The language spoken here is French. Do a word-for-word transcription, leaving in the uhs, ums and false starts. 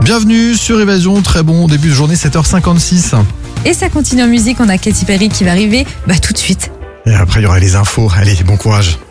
Bienvenue sur Évasion, très bon début de journée, sept heures cinquante-six. Et ça continue en musique, on a Katy Perry qui va arriver bah, tout de suite. Et après il y aura les infos, allez bon courage.